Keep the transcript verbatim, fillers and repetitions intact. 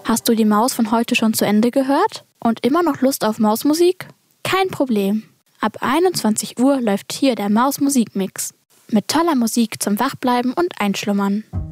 Hast du die Maus von heute schon zu Ende gehört? Und immer noch Lust auf Mausmusik? Kein Problem. Ab einundzwanzig Uhr läuft hier der Maus-Musikmix. Mit toller Musik zum Wachbleiben und Einschlummern.